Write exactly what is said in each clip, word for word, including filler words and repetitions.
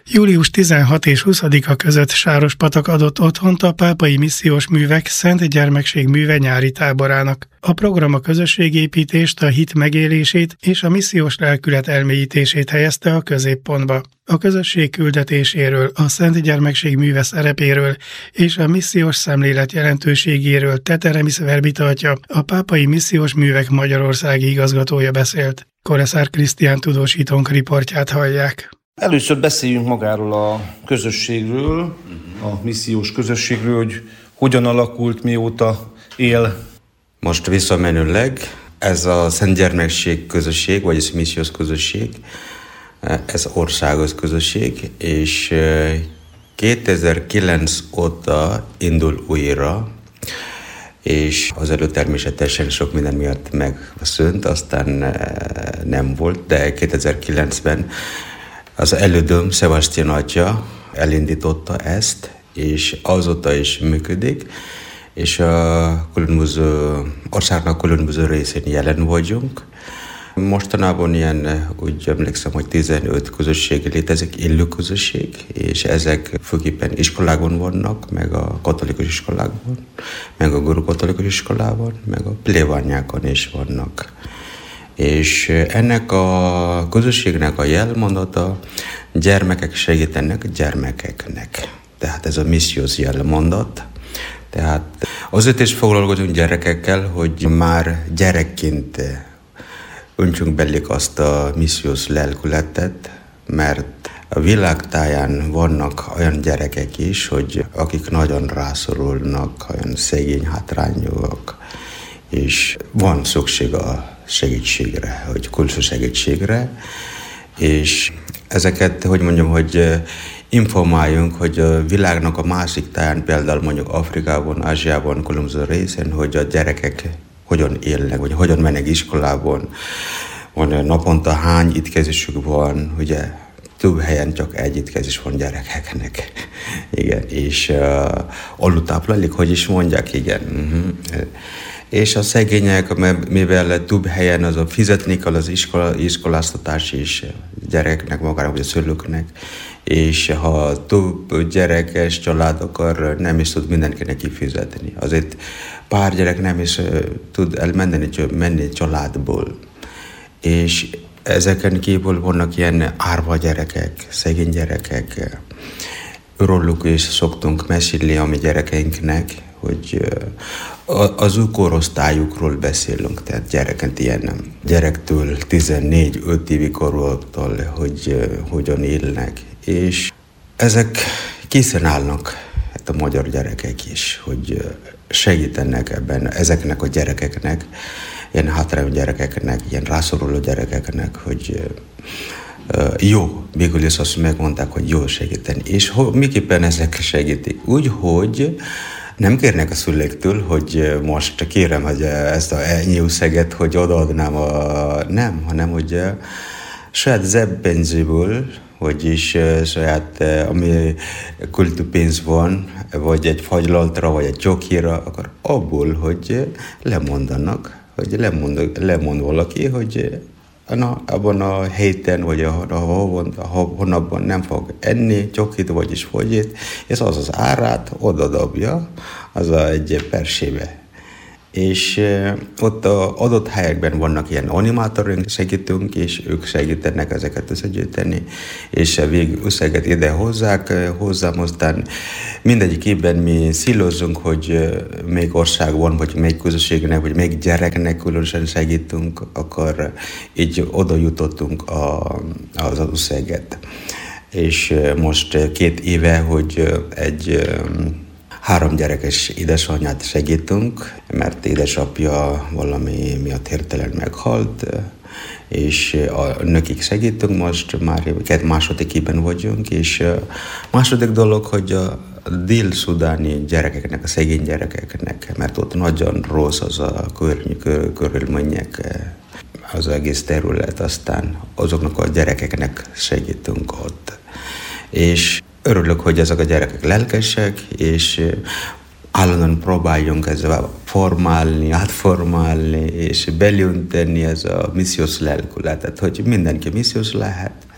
július tizenhatodika és huszadika között Sárospatak adott otthont a Pápai Missziós Művek Szent Gyermekség műve nyári táborának. A program a közösségépítést, a hit megélését és a missziós lelkület elmélyítését helyezte a középpontba. A közösség küldetéséről, a Szent Gyermekség műve szerepéről és a missziós szemlélet jelentőségéről Teteremis Verbita atya, a Pápai Missziós Művek magyarországi igazgatója beszélt. Koleszár Krisztián tudósítónk riportját hallják. Először beszéljünk magáról a közösségről, a missziós közösségről, hogy hogyan alakult, mióta él. Most visszamenőleg ez a Szent Gyermekség közösség, vagyis missziós közösség, ez országos közösség, és kétezer-kilenc óta indul újra, és azelőtt természetesen sok minden miatt megszűnt, aztán nem volt, de kétezer-kilencben az elődöm, Sebastian atya elindította ezt, és azóta is működik, és a különböző országnak különböző részén jelen vagyunk. Mostanában ilyen, úgy emlékszem, hogy tizenöt közösség létezik, élő közösség, és ezek főképpen iskolákon vannak, meg a katolikus iskolákban, meg a görög-katolikus iskolában, meg a plébániákon is vannak. És ennek a közösségnek a jelmondata, gyermekek segítenek gyermekeknek. Tehát ez a missziós jelmondat. Tehát azért is foglalkozunk gyerekekkel, hogy már gyerekként öntsünk belük azt a missziós lelkületet, mert a világtáján vannak olyan gyerekek is, hogy akik nagyon rászorulnak, olyan szegény, hátrányúak, és van szükség a segítségre, hogy külső segítségre, és ezeket, hogy mondjam, hogy informáljunk, hogy a világnak a másik táján, például mondjuk Afrikában, Ázsiában, különböző részen, hogy a gyerekek hogyan élnek, vagy hogyan mennek iskolában, van naponta hány étkezésük van, ugye több helyen csak egy étkezés van gyerekeknek, igen, és uh, alultáplálék, hogy is mondják, igen. Uh-huh. És a szegények, mivel több helyen az a fizetni kell az iskola, iskoláztatás is gyereknek magának, vagy a szülőknek, és ha több gyerekes család akar, nem is tud mindenkinek kifizetni. Azért pár gyerek nem is tud elmenni menni családból. És ezeken kívül vannak ilyen árva gyerekek, szegény gyerekek. Róluk is szoktunk mesélni a mi gyerekeinknek, hogy az ő korosztályukról beszélünk, tehát gyereket ilyen gyerektől tizennégy-öt évi korúaktól, hogy hogyan élnek. És ezek készen állnak, hát a magyar gyerekek is, hogy segítenek ebben ezeknek a gyerekeknek, ilyen hátrányú gyerekeknek, ilyen rászoruló gyerekeknek, hogy jó, végül is azt megmondták, hogy jó segíteni. És miképpen ezek segítik? Úgy, hogy nem kérnek a szüleiktől, hogy most kérem, hogy ezt a ennyi összeget, hogy odaadnám a... Nem, hanem, hogy saját zseppénzéből, vagyis saját, ami költőpénz van, vagy egy fagylaltra, vagy egy csokira, akkor abból, hogy lemondanak, hogy lemond, lemond valaki, hogy na, abban a héten, vagy a, a, a hónapban nem fog enni csokit, vagyis fogyit, és az az árát odadobja, az a egy persébe. És uh, ott a adott helyekben vannak ilyen animátorink, segítünk, és ők segítenek ezeket összegyűjteni, és a végül összeget ide hozzák, hozzám, aztán mindegyik évben mi szílozunk, hogy uh, még országban, vagy még közösségnek, vagy még gyereknek különösen segítünk, akkor így oda jutottunk a, az összeget. És uh, most két éve, hogy uh, egy um, három gyerekes édesanyját segítünk, mert édesapja valami miatt hirtelen meghalt, és a nőkig segítünk, most már két második évben vagyunk, és második dolog, hogy a dél-szudáni gyerekeknek, a szegény gyerekeknek, mert ott nagyon rossz az a körülmények, az egész terület, aztán azoknak a gyerekeknek segítünk ott. És örülök, hogy ezek a gyerekek lelkesek, és állandóan próbáljunk ezzel formálni, átformálni, és belönteni ez a missziós lelkületet, hogy mindenki missziós lehet,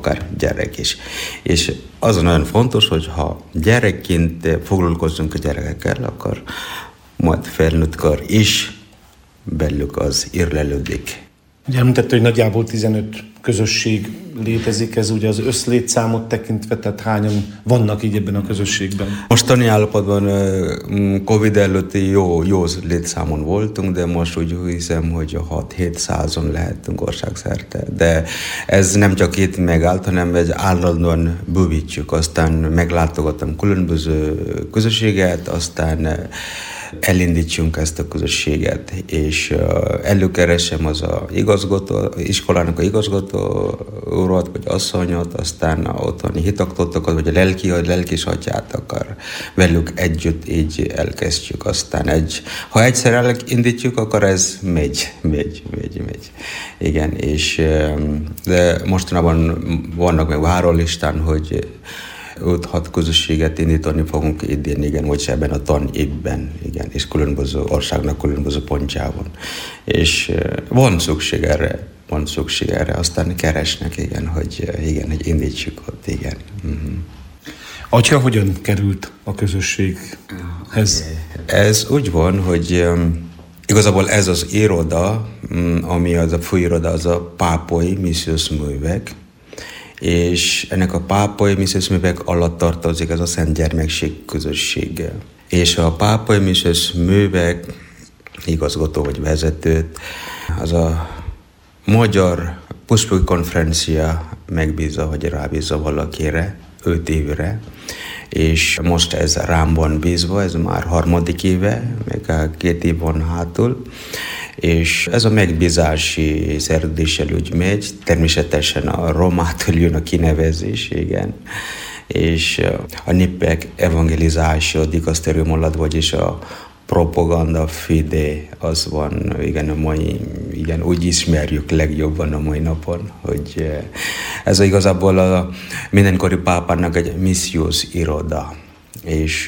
akár gyerek is. És az nagyon fontos, hogy ha gyerekként foglalkozunk a gyerekekkel, akkor majd felnőttkor is belük az érlelődik. Ugye említette, hogy nagyjából tizenöt közösség létezik, ez ugye az összlétszámot tekintve, tehát hányan vannak így ebben a közösségben? Mostani állapotban Covid előtti jó, jó létszámon voltunk, de most úgy hiszem, hogy hat-hétszázon lehetünk országszerte. De ez nem csak itt megállt, hanem ez állandóan bővítjük. Aztán meglátogattam különböző közösséget, aztán elindítsunk ezt a közösséget, és előkeresem az a igazgató, iskolának a igazgató urat, vagy asszonyot, aztán a otthoni hitaktotokat, vagy a lelki, vagy lelkis atyát akar velük együtt így elkezdjük. Aztán egy, ha egyszer elindítjuk, akkor ez megy, megy, megy, megy. Igen, és de mostanában vannak meg várólistán, hogy öt-hat közösséget indítani fogunk idén, igen, vagy ebben a tanévben, igen, és különböző országnak különböző pontjában. És van szükség erre, van szükség erre, aztán keresnek, igen, hogy, igen, hogy indítsuk ott, igen. Uh-huh. Atya hogyan került a közösséghez? Ez úgy van, hogy um, igazából ez az iroda, um, ami az a főiroda, az a pápai missziós művek, és ennek a pápai missziós művek alatt tartozik ez a Szent Gyermekség közössége. És a pápai missziós művek igazgató vagy vezetőt az a Magyar Püspöki Konferencia megbízza, vagy rábízza valakire, öt évre, és most ez rám van bízva, ez már harmadik éve, meg két év van hátul, és ez a megbízási szerződéssel úgy megy, természetesen a Romától jön a kinevezés, igen, és a népek evangelizáció dikasztérium alatt, vagyis a propaganda fide, az van, igen, a mai, igen, úgy ismerjük legjobban a mai napon, hogy ez igazából a mindenkori pápának egy missziós iroda, és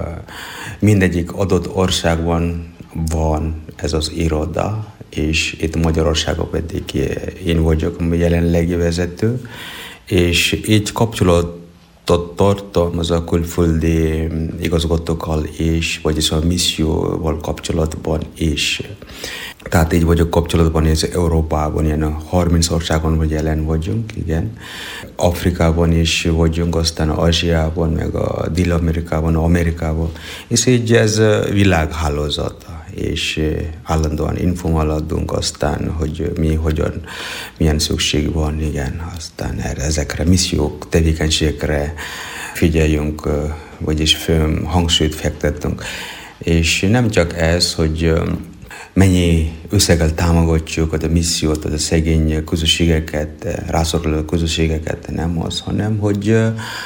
mindegyik adott országban van ez az iroda, és itt Magyarországon pedig én vagyok a jelenlegi vezető, és így kapcsolatot tartom az a külföldi igazgatókkal is, vagyis a misszióval kapcsolatban is. Tehát így vagyok kapcsolatban, ez Európában, ilyen a harminc országon vagy jelen vagyunk, igen. Afrikában is vagyunk, aztán Ázsiában, meg a Dél-Amerikában, Amerikában. És így ez világhálózata, és állandóan informálódunk aztán, hogy mi, hogyan, milyen szükség van, igen. Aztán erre, ezekre missziók, tevékenységekre figyeljünk, vagyis fő hangsúlyt fektetünk. És nem csak ez, hogy mennyi összeggel támogatjuk a missziót, a szegény közösségeket, rászoruló közösségeket, nem az, hanem hogy,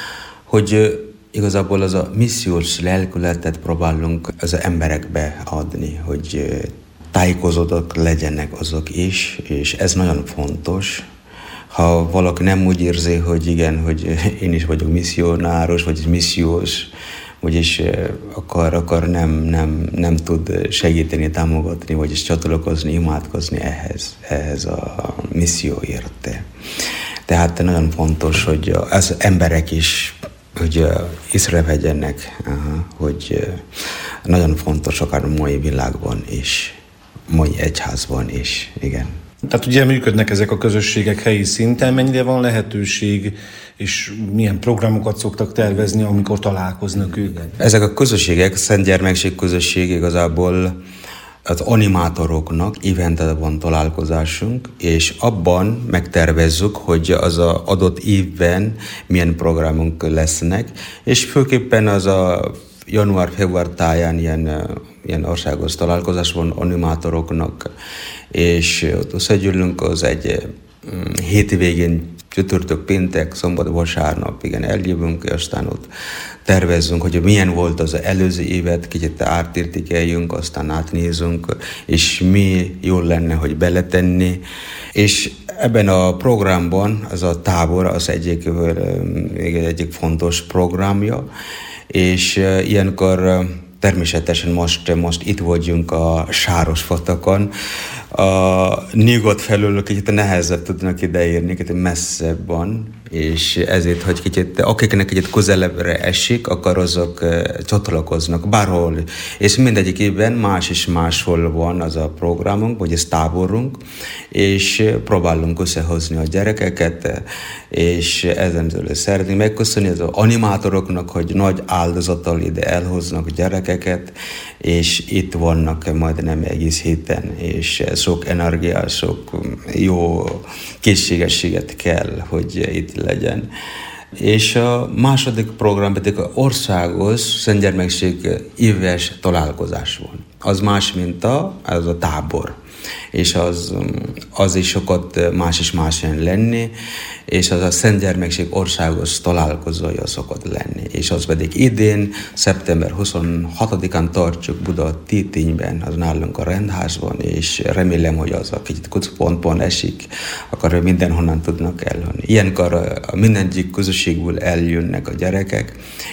hogy igazából az a missziós lelkületet próbálunk az emberekbe adni, hogy tájékozódott legyenek azok is, és ez nagyon fontos. Ha valaki nem úgy érzi, hogy igen, hogy én is vagyok misszionáros, vagy missziós, vagyis akar, akar nem, nem, nem tud segíteni, támogatni, vagyis csatlakozni, imádkozni ehhez, ehhez a misszióért. Tehát nagyon fontos, hogy az emberek is hogy észrevegyenek, hogy nagyon fontos akár a mai világban is, mai egyházban is, igen. Tehát ugye működnek ezek a közösségek helyi szinten, mennyire van lehetőség, és milyen programokat szoktak tervezni, amikor találkoznak ők? Ezek a közösségek, Szent Gyermekség közösség igazából az animátoroknak évente van találkozásunk, és abban megtervezzük, hogy az a adott évben milyen programunk lesznek, és főképpen az a január-február táján ilyen, ilyen országos találkozás van animátoroknak, és ott összegyűlünk, az egy hétvégén, csütörtök, péntek, szombat, vasárnap, igen, eljövünk, és aztán ott tervezzünk, hogy milyen volt az előző évet, kicsit átértékeljünk, aztán átnézünk, és mi jól lenne, hogy beletenni. És ebben a programban az a tábor az egyik, egyik fontos programja, és ilyenkor természetesen most, most itt vagyunk a Sárospatakon, a nyugat felől kicsit nehezebb tudnak ideérni, kicsit messzebb van, és ezért, hogy kicsit, akiknek kicsit közelebbre esik, akkor azok csatlakoznak bárhol. És mindegyik évben más és máshol van az a programunk, vagy ez táborunk, és próbálunk összehozni a gyerekeket, és ezen szeretnénk megköszönni az animátoroknak, hogy nagy áldozattal ide elhoznak a gyerekeket, és itt vannak majdnem egész héten, és sok energia, sok jó készségességet kell, hogy itt legyen. És a második program pedig az országos szentgyermekség éves találkozás van. Az más, mint a, az a tábor. És az, az is sokat más és más lenni, és az a szentgyermekség országos találkozója szokott lenni. És az pedig idén, szeptember huszonhatodikán tartjuk Buda Tétényben, az nálunk a rendházban, és remélem, hogy az a kicsit központban esik, akkor mindenhonnan tudnak eljönni. Ilyenkor mindegyik közösségből eljönnek a gyerekek,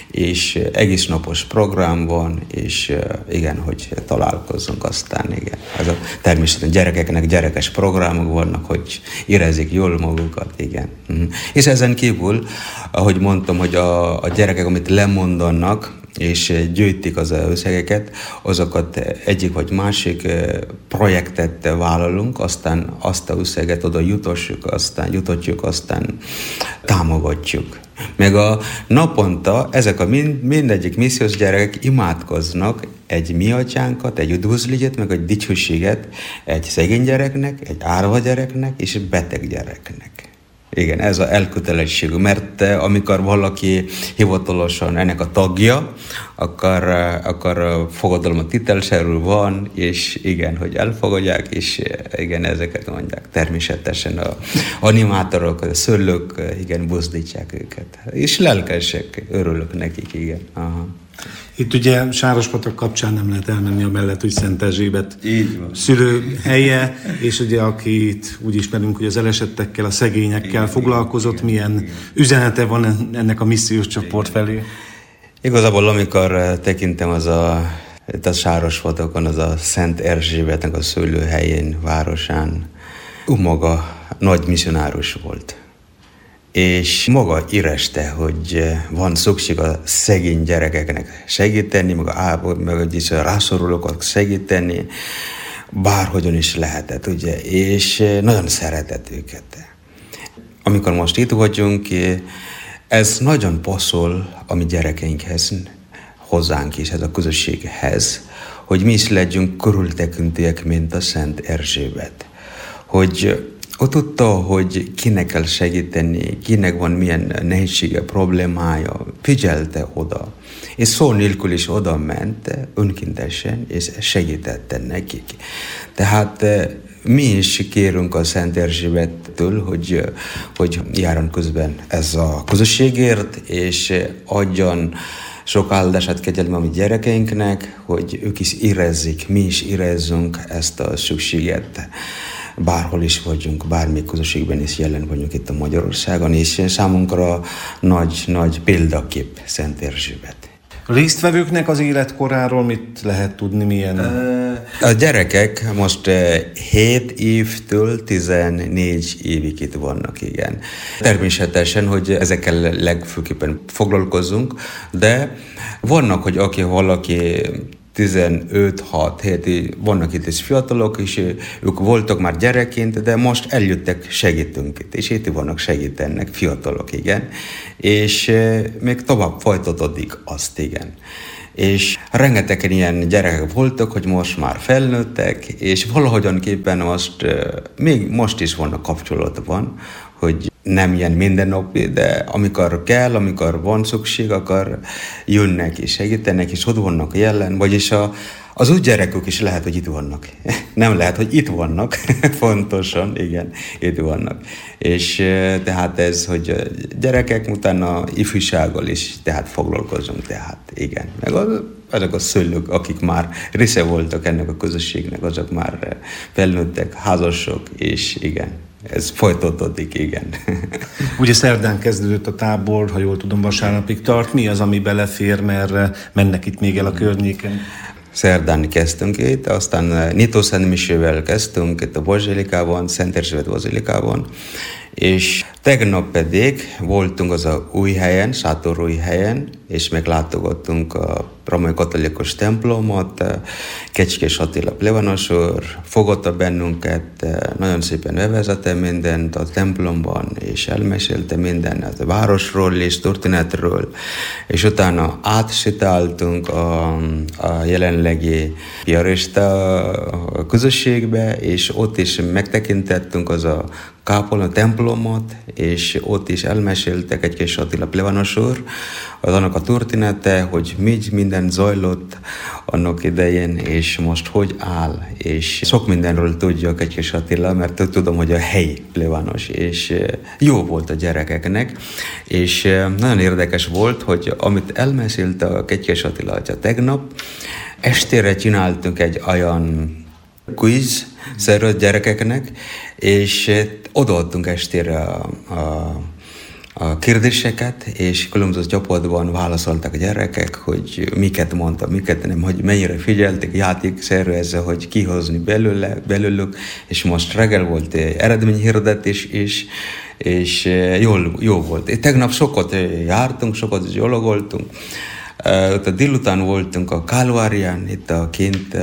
és egész napos program van, és igen, hogy találkozzunk aztán, igen. Az a természetesen gyerekeknek gyerekes programok vannak, hogy érezzék jól magukat, igen. Mm. És ezen kívül, ahogy mondtam, hogy a, a gyerekek, amit lemondanak, és gyűjtik az összegeket, azokat egyik vagy másik projektet vállalunk, aztán azt a összeget oda jutassuk, aztán jutatjuk, aztán támogatjuk. Meg a naponta ezek a mind, mindegyik missziós gyerekek imádkoznak egy mi atyánkat, egy üdvözléget, meg egy dicsőséget egy szegény gyereknek, egy árva gyereknek és egy beteg gyereknek. Igen, ez az elkötelezettség, mert amikor valaki hivatalosan ennek a tagja, akkor, akkor fogadalom titelszerű van, és igen, hogy elfogadják, és igen, ezeket mondják. Természetesen az animátorok, a szülők, igen, buzdítják őket. És lelkesek, örülök nekik, igen. Aha. Itt ugye Sárospatak kapcsán nem lehet elmenni a mellett, hogy Szent Erzsébet szülőhelye, és ugye akit úgy ismerünk, hogy az elesettekkel, a szegényekkel foglalkozott, milyen üzenete van ennek a missziós csoport felé? Igazából amikor tekintem az a, a Sárospatakon, az a Szent Erzsébetnek a szülőhelyén, városán, ő maga nagy misszionárus volt. És maga érezte, hogy van szükség a szegény gyerekeknek segíteni, meg a, meg a rászorulókat segíteni, bárhogyan is lehetett, ugye, és nagyon szeretett őket. Amikor most itt vagyunk, ez nagyon passzol a mi gyerekeinkhez, hozzánk is, ez a közösséghez, hogy mi is legyünk körültekintőek, mint a Szent Erzsébet. Hogy ott tudta, hogy kinek kell segíteni, kinek van milyen nehézsége, problémája, figyelte oda. És szó nélkül is oda ment önkéntesen, és segítette nekik. Tehát mi is kérünk a Szent Erzsébettől, hogy, hogy járjon közben ez a közösségért, és adjon sok áldását, kegyelme a mi gyerekeinknek, hogy ők is érezzék, mi is érezzünk ezt a szükséget. Bárhol is vagyunk, bármilyen közösségben is jelen vagyunk itt a Magyarországon, és számunkra nagy-nagy példakép Szent Erzsébet. A résztvevőknek az életkoráról mit lehet tudni, milyen? A gyerekek most hét évtől tizennégy évig itt vannak, igen. Természetesen, hogy ezekkel legfőképpen foglalkozunk, de vannak, hogy aki valaki tizenöt hat hét, vannak itt is fiatalok, és ők voltak már gyerekként, de most eljöttek, segítünk itt, és itt vannak, segítenek, fiatalok, igen. És még tovább folytatódik azt, igen. És rengeteg ilyen gyerekek voltak, hogy most már felnőttek, és valahogyanképpen most, még most is vannak kapcsolatban, hogy nem ilyen mindennapi, de amikor kell, amikor van szükség, akkor jönnek és segítenek, és ott vannak jelen, vagyis a, az úgy gyerekek is lehet, hogy itt vannak. Nem lehet, hogy itt vannak, fontosan, igen, itt vannak. És tehát ez, hogy gyerekek utána ifjúsággal is tehát foglalkozunk, tehát igen. Meg az, azok a szülők, akik már része voltak ennek a közösségnek, azok már felnőttek, házasok, és igen. Ez folytatódik, igen. Ugye szerdán kezdődött a tábor, ha jól tudom, vasárnapig tart. Mi az, ami belefér, mert mennek itt még el a környéken? szerdán kezdtünk itt, aztán nyitó szentmisével kezdtünk itt a Bazilikában, Szent Erzsébet Bazilikában, és tegnap pedig voltunk az a új helyen, Sátorúj helyen, és meglátogattunk a római katolikus templomot, Kecskés Attila plébános úr fogadta bennünket, nagyon szépen bevezette mindent a templomban, és elmesélte mindent a városról és történetről, és utána átsétáltunk a, a jelenlegi piarista közösségbe, és ott is megtekintettünk az a kápolna templomot, és ott is elmeséltek Kecskés Attila plébános úr, az annak a története, hogy mi minden zajlott annak idején, és most hogy áll, és sok mindenről tudja Kecskés Attila, mert tudom, hogy a helyi plébános, és jó volt a gyerekeknek, és nagyon érdekes volt, hogy amit elmesélt a Kecskés Attila atya tegnap, estére csináltunk egy olyan quiz szervezett gyerekeknek, és odaadtunk estére a, a a kérdéseket, és különböző csapatban válaszoltak a gyerekek, hogy miket mondta, miket nem, hogy mennyire figyeltek játék szervezve, hogy kihozni belőle, belőlük, és most reggel volt eredményhirdetés is, és jól, jó volt. Tegnap sokat jártunk, sokat gyalogoltunk. A délután voltunk a Kalvárián, itt a kint,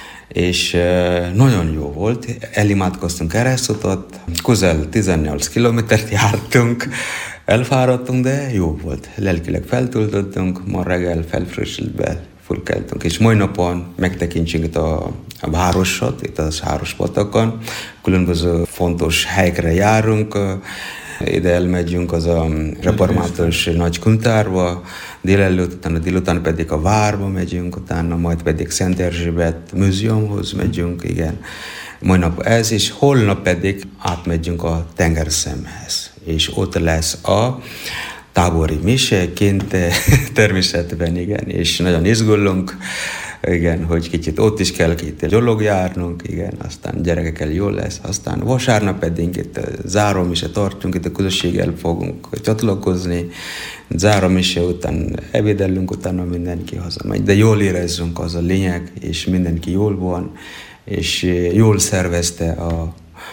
és nagyon jó volt, elimádkoztunk keresztutat, közel tizennyolc kilométert jártunk, elfáradtunk, de jó volt. Lelkileg feltöltöttünk, ma reggel felfrissültbe fölkeltünk, és mai napon megtekintjük itt a, a városot, itt a Sárospatakon, különböző fontos helyekre járunk, ide elmegyünk az a református nagy könyvtárba, délelőtt, utána délután pedig a várba megyünk, utána majd pedig Szent Erzsébet múzeumhoz megyünk, igen. Mai nap ez, és holnap pedig átmegyünk a tengerszemhez, és ott lesz a tábori miseként természetben, igen, és nagyon izgulunk, igen, hogy kicsit ott is kell itt gyalog járnunk, igen, aztán gyerekekkel jól lesz, aztán vasárnap pedig itt záró mise tartunk, itt a közösséggel fogunk csatlakozni, záró mise után ebédelünk, utána mindenki hazamegy, de jól érezzünk, az a lényeg, és mindenki jól van, és jól szervezte a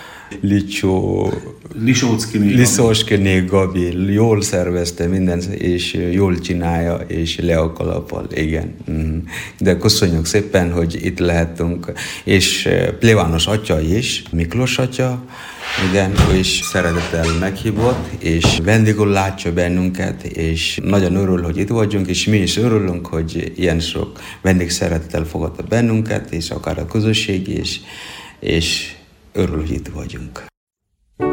Licsó... Lisóckiné Gabi jól szervezte mindent, és jól csinálja, és le a kalappal, igen. De köszönjük szépen, hogy itt lehetünk, és plébános atya is, Miklós atya, igen, és szeretettel meghívott, és vendégül látja bennünket, és nagyon örül, hogy itt vagyunk, és mi is örülünk, hogy ilyen sok vendég szeretettel fogadta bennünket, és akár a közösség is, és örül, hogy itt vagyunk.